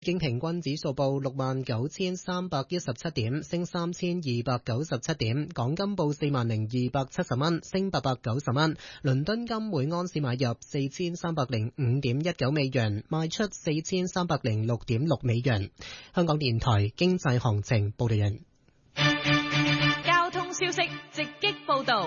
經平均指數報69,317點，升3297點。港金報40,270蚊，升890蚊。倫敦金每盎司買入4305.19美元，賣出4306.6美元。香港電台經濟行情報道人。 交通消息直擊報道。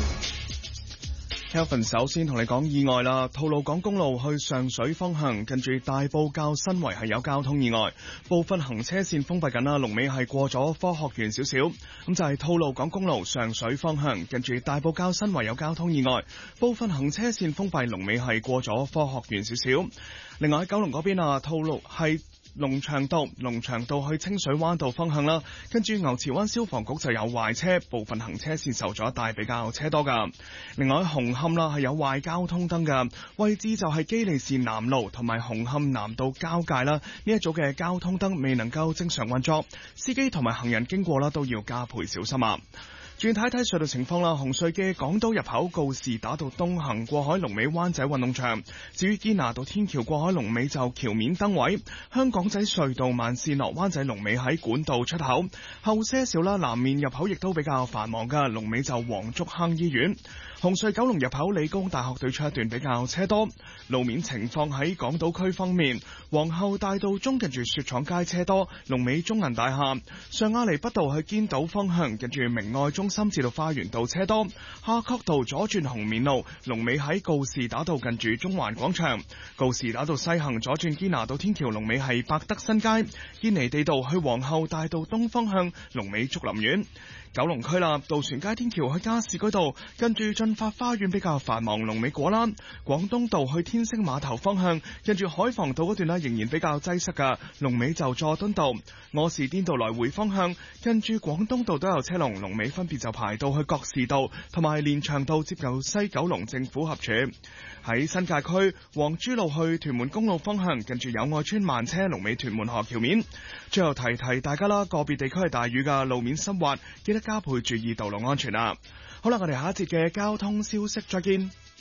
Kelvin 首先同你講意外啦，吐露港公路去上水方向，近住大埔滘新圍係有交通意外，部分行車線封閉緊啦，龍尾係過咗科學園少少。咁就係吐露港公路上水方向，近住大埔滘新圍有交通意外，部分行車線封閉，龍尾係過咗科學園少少。另外喺九龍嗰邊啊，吐露係龍翔道去清水灣道方向啦，跟住牛池灣消防局就有壞車，部分行車線受阻，但係比較車多噶。另外紅磡啦係有壞交通燈噶，位置就係基利士南路同埋紅磡南道交界啦，呢一組嘅交通燈未能夠正常運作，司機同埋行人經過啦都要加倍小心啊。轉睇睇隧道情況啦，紅隧嘅港島入口告士打道東行過海龍尾灣仔運動場，至於堅拿道天橋過海龍尾就橋面燈位。香港仔隧道慢線落灣仔龍尾喺管道出口，後些少啦，南面入口亦都比較繁忙噶，龍尾就黃竹坑醫院。紅隧九龍入口理工大學對出一段比較車多。路面情況喺港島區方面，皇后大道中近住雪廠街車多，龍尾中銀大廈。上亞厘畢道去堅道方向，近住明愛中心至到花園道車多。夏慤道左轉紅棉路，龍尾喺告士打道近住中環廣場。告士打道西行左轉堅拿道天橋，龍尾係百德新街。堅尼地道去皇后大道東方向，龍尾竹林苑。九龍區啦，渡船街天橋去加士居道，跟住駿發花園比較繁忙，龍尾果欄。廣東道去天星碼頭方向，跟住海防道嗰段仍然比較擠塞噶，龍尾就佐敦道。柯士甸道來回方向，跟住廣東道都有車龍，龍尾分別就排到去覺士道同埋連翔道接近西九龍政府合署。喺新界區黃珠路去屯門公路方向，近住友愛村慢車，龍尾屯門河橋面。最後提大家啦，個別地區係大雨噶，路面濕滑，記得加倍注意道路安全啦。好啦，我哋下一節嘅交通消息再見。